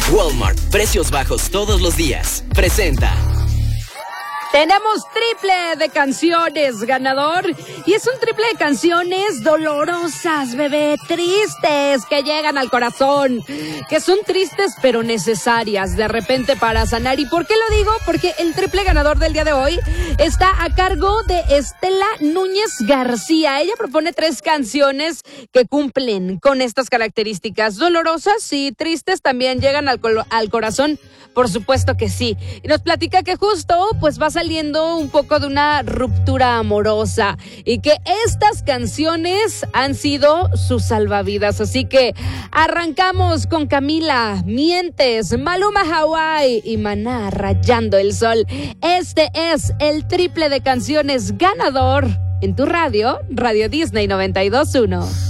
Walmart, precios bajos todos los días. Presenta. Tenemos triple de canciones ganador y es un triple de canciones dolorosas, bebé, tristes, que llegan al corazón, que son tristes pero necesarias de repente para sanar. ¿Y por qué lo digo? Porque el triple ganador del día de hoy está a cargo de Estela Núñez García. Ella propone 3 canciones que cumplen con estas características, dolorosas y tristes, también llegan al corazón, por supuesto que sí. Y nos platica que justo pues va saliendo un poco de una ruptura amorosa y que estas canciones han sido sus salvavidas. Así que arrancamos con Camila, Mientes, Maluma Hawái y Maná, Rayando el Sol. Este es el triple de canciones ganador en tu radio, Radio Disney 92.1.